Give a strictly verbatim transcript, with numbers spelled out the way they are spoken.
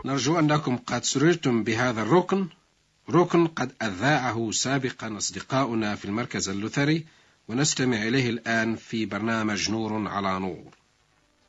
نرجو أنكم قد سررتم بهذا الركن، ركن قد أذاعه سابقا أصدقاؤنا في المركز اللوثري، ونستمع إليه الآن في برنامج نور على نور.